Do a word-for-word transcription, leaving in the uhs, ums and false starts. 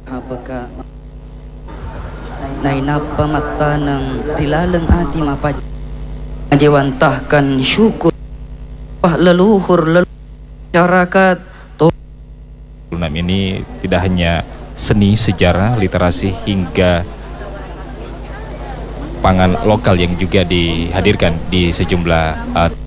apakah nainapa mata ng rilalang ati mapaj ajewantahkan syukur leluhur leluhur masyarakat. Enam ini tidak hanya seni, sejarah, literasi hingga pangan lokal yang juga dihadirkan di sejumlah uh,